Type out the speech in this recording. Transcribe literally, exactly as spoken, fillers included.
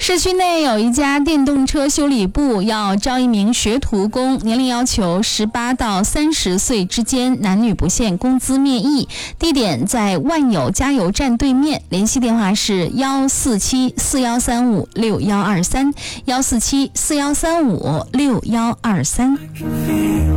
市区内有一家电动车修理部要招一名学徒工，年龄要求十八到三十岁之间，男女不限，工资面议。地点在万有加油站对面，联系电话是幺四七四幺三五六幺二三幺四七四幺三五六幺二三。